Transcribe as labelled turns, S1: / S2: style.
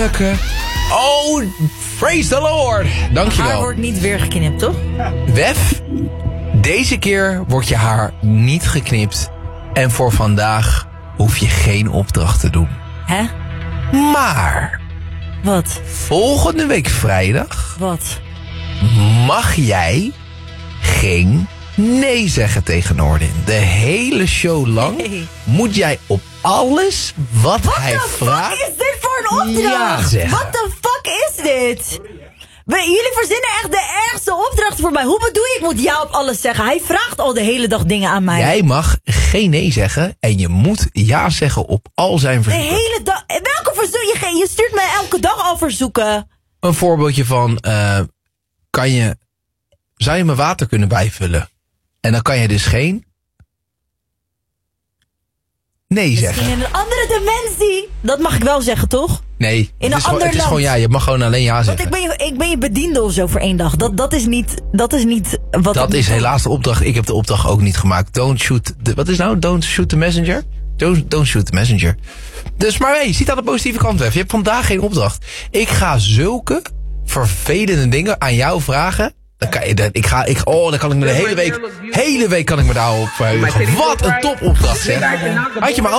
S1: heerlijke... Oh, praise the Lord. Dankjewel.
S2: Haar wordt niet weer geknipt, toch?
S1: Wef, deze keer wordt je haar niet geknipt. En voor vandaag hoef je geen opdracht te doen.
S2: Hè?
S1: Maar...
S2: Wat?
S1: Volgende week vrijdag...
S2: Wat?
S1: mag jij geen nee zeggen tegen Noordin. De hele show lang moet jij op alles wat hij vraagt...
S2: Wat is dit voor een opdracht?
S1: ja zeggen.
S2: Wat de fuck is dit? Jullie verzinnen echt de ergste opdracht voor mij. Hoe bedoel je, ik moet ja op alles zeggen? Hij vraagt al de hele dag dingen aan mij.
S1: Jij mag geen nee zeggen en je moet ja zeggen op al zijn verzoeken.
S2: De hele dag? Welke verzoeken? Je stuurt mij elke dag al verzoeken.
S1: Een voorbeeldje van... zou je me water kunnen bijvullen? En dan kan je dus geen... nee zeggen.
S2: In een andere dimensie. Dat mag ik wel zeggen, toch?
S1: Nee,
S2: In
S1: het is
S2: ander
S1: gewoon
S2: land.
S1: ja. Je mag gewoon alleen ja
S2: Want
S1: zeggen.
S2: ik ben je bediende of zo voor 1 dag. Dat is niet wat...
S1: Dat is helaas de opdracht. Ik heb de opdracht ook niet gemaakt. Don't shoot wat is nou? Don't shoot the messenger? Don't shoot the messenger. Dus maar hey, ziet aan de positieve kant weg. Je hebt vandaag geen opdracht. Ik ga zulke vervelende dingen aan jou vragen. Dan kan ik me de hele week kan ik me daarop verheugen. Wat een topopdracht, zeg. Had je maar